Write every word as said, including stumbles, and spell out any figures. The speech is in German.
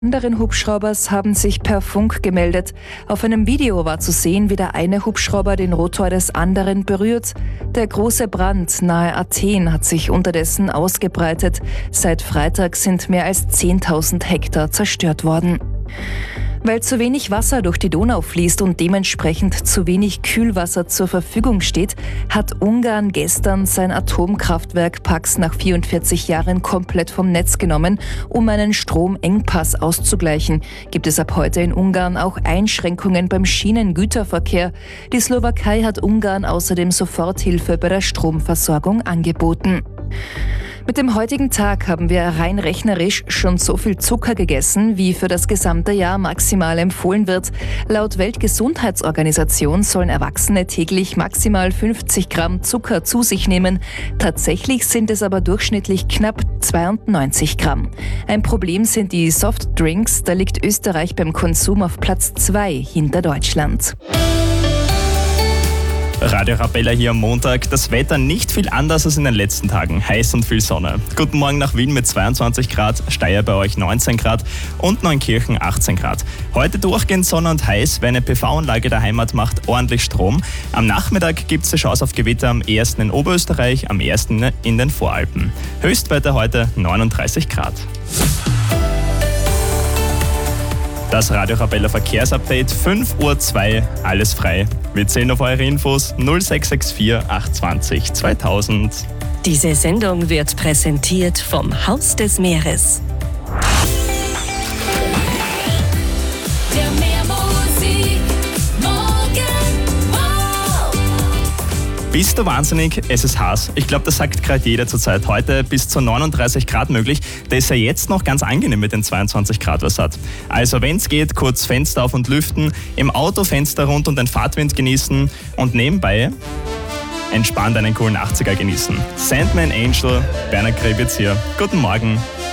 Anderen Hubschraubers haben sich per Funk gemeldet. Auf einem Video war zu sehen, wie der eine Hubschrauber den Rotor des anderen berührt. Der große Brand nahe Athen hat sich unterdessen ausgebreitet. Seit Freitag sind mehr als zehntausend Hektar zerstört worden. Weil zu wenig Wasser durch die Donau fließt und dementsprechend zu wenig Kühlwasser zur Verfügung steht, hat Ungarn gestern sein Atomkraftwerk Paks nach vierundvierzig Jahren komplett vom Netz genommen, um einen Stromengpass auszugleichen. Gibt es ab heute in Ungarn auch Einschränkungen beim Schienengüterverkehr. Die Slowakei hat Ungarn außerdem Soforthilfe bei der Stromversorgung angeboten. Mit dem heutigen Tag haben wir rein rechnerisch schon so viel Zucker gegessen, wie für das gesamte Jahr maximal empfohlen wird. Laut Weltgesundheitsorganisation sollen Erwachsene täglich maximal fünfzig Gramm Zucker zu sich nehmen. Tatsächlich sind es aber durchschnittlich knapp zweiundneunzig Gramm. Ein Problem sind die Softdrinks, da liegt Österreich beim Konsum auf Platz zwei hinter Deutschland. Radio Arabella hier am Montag. Das Wetter nicht viel anders als in den letzten Tagen. Heiß und viel Sonne. Guten Morgen nach Wien mit zweiundzwanzig Grad, Steyr bei euch neunzehn Grad und Neunkirchen achtzehn Grad. Heute durchgehend Sonne und heiß, wer eine P V-Anlage der Heimat macht, ordentlich Strom. Am Nachmittag gibt es die Chance auf Gewitter am ehesten in Oberösterreich, am ersten in den Voralpen. Höchstwerte heute neununddreißig Grad. Das Radio Arabella Verkehrsupdate, fünf Uhr zwei, alles frei. Wir zählen auf eure Infos null sechs sechs vier acht zwei null zweitausend. Diese Sendung wird präsentiert vom Haus des Meeres. Bist du wahnsinnig? Es ist heiß. Ich glaube, das sagt gerade jeder zurzeit. Heute bis zu neununddreißig Grad möglich. Da ist ja jetzt noch ganz angenehm mit den zweiundzwanzig Grad, was hat. Also wenn es geht, kurz Fenster auf und lüften, im Auto Fenster rund und den Fahrtwind genießen und nebenbei entspannt einen coolen achtziger genießen. Sandman Angel, Bernhard Krebitz hier. Guten Morgen.